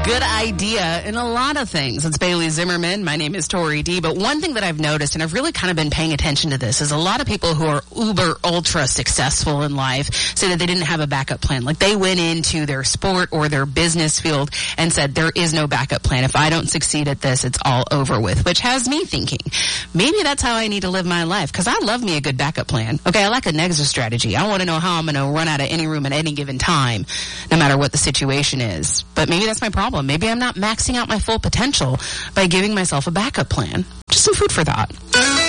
good idea in a lot of things. It's Bailey Zimmerman. My name is Tori D. But one thing that I've noticed, and I've really kind of been paying attention to this, is a lot of people who are uber ultra successful in life say that they didn't have a backup plan. Like they went into their sport or their business field and said, there is no backup plan. If I don't succeed at this, it's all over with, which has me thinking, maybe that's how I need to live my life, because I love me a good backup plan. Okay, I like an exit strategy. I want to know how I'm going to run out of any room at any given time, no matter what the situation is. But maybe that's my problem. Maybe I'm not maxing out my full potential by giving myself a backup plan. Just some food for thought.